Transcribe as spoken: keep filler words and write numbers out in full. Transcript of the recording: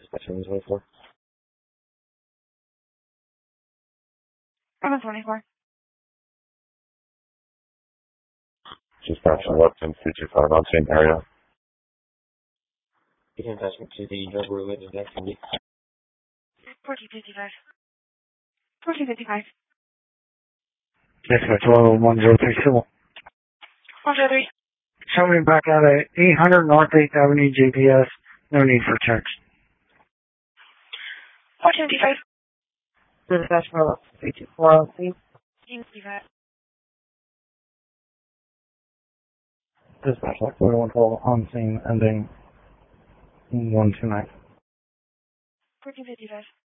Dispatch seven twenty-four. seven twenty-four. Dispatch eleven fifty-five on same area. You can attach me to the driver related activity. fourteen fifty-five. fourteen fifty-five. Dispatch level one zero three civil. one zero three. Show me back out at eight hundred North eighth Avenue G P S. No need for checks. fourteen fifty-five. Dispatch for three two four oh, please. fourteen fifty-five. Dispatch like one twelve on scene ending one two nine. fourteen fifty-five.